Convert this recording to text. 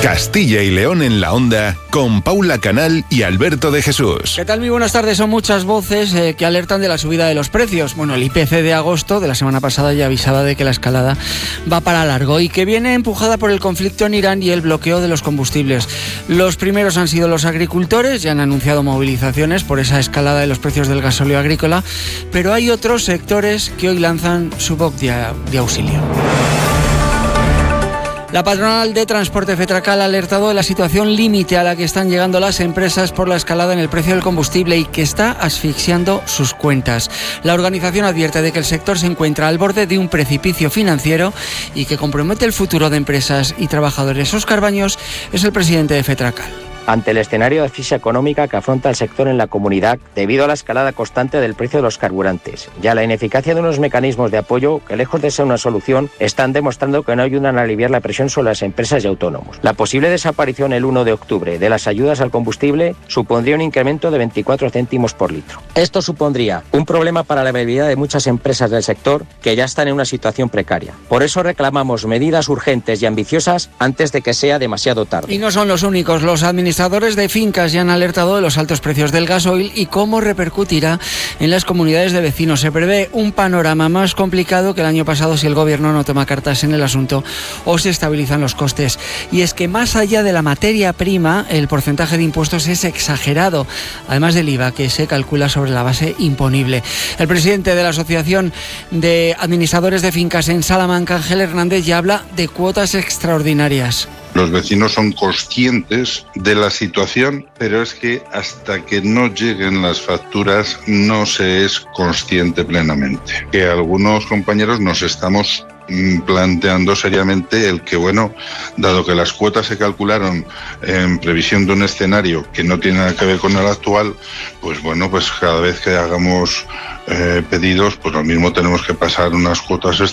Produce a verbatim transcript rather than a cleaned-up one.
Castilla y León en la Onda, con Paula Canal y Alberto de Jesús. ¿Qué tal? Muy buenas tardes. Son muchas voces eh, que alertan de la subida de los precios. Bueno, el I P C de agosto de la semana pasada ya avisaba de que la escalada va para largo y que viene empujada por el conflicto en Irán y el bloqueo de los combustibles. Los primeros han sido los agricultores, ya han anunciado movilizaciones por esa escalada de los precios del gasóleo agrícola, pero hay otros sectores que hoy lanzan su voz de, de auxilio. La patronal de transporte Fetracal ha alertado de la situación límite a la que están llegando las empresas por la escalada en el precio del combustible y que está asfixiando sus cuentas. La organización advierte de que el sector se encuentra al borde de un precipicio financiero y que compromete el futuro de empresas y trabajadores. Óscar Baños es el presidente de Fetracal. Ante el escenario de asfixia económica que afronta el sector en la comunidad debido a la escalada constante del precio de los carburantes y a la ineficacia de unos mecanismos de apoyo que, lejos de ser una solución, están demostrando que no ayudan a aliviar la presión sobre las empresas y autónomos. La posible desaparición el uno de octubre de las ayudas al combustible supondría un incremento de veinticuatro céntimos por litro. Esto supondría un problema para la viabilidad de muchas empresas del sector que ya están en una situación precaria. Por eso reclamamos medidas urgentes y ambiciosas antes de que sea demasiado tarde. Y no son los únicos. Los administradores Administradores de fincas ya han alertado de los altos precios del gasoil y cómo repercutirá en las comunidades de vecinos. Se prevé un panorama más complicado que el año pasado si el gobierno no toma cartas en el asunto o se estabilizan los costes. Y es que más allá de la materia prima, el porcentaje de impuestos es exagerado, además del I V A que se calcula sobre la base imponible. El presidente de la Asociación de Administradores de Fincas en Salamanca, Ángel Hernández, ya habla de cuotas extraordinarias. Los vecinos son conscientes de la situación, pero es que hasta que no lleguen las facturas no se es consciente plenamente. Que algunos compañeros nos estamos planteando seriamente el que, bueno, dado que las cuotas se calcularon en previsión de un escenario que no tiene nada que ver con el actual, pues bueno, pues cada vez que hagamos eh, pedidos, pues lo mismo tenemos que pasar unas cuotas